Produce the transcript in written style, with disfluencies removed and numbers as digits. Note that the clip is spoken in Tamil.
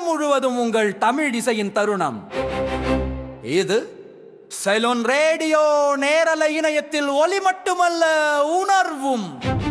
முழுவதும் உங்கள் தமிழ் இசையின் தருணம். இது சைலோன் ரேடியோ நேரலை இணையத்தில் ஒலி மட்டுமல்ல, உணர்வும்.